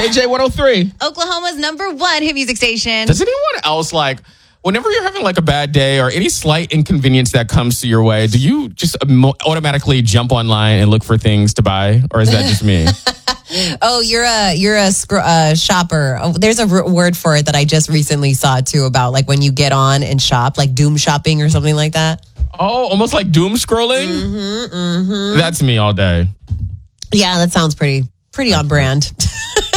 KJ103. Oklahoma's #1 hit music station. Does anyone else whenever you're having a bad day or any slight inconvenience that comes to your way, do you just automatically jump online and look for things to buy? Or is that just me? Oh, you're a shopper. Oh, there's a word for it that I just recently saw too about when you get on and shop, like doom shopping or something like that. Oh, almost like doom scrolling? Mm-hmm. That's me all day. Yeah, that sounds pretty on brand.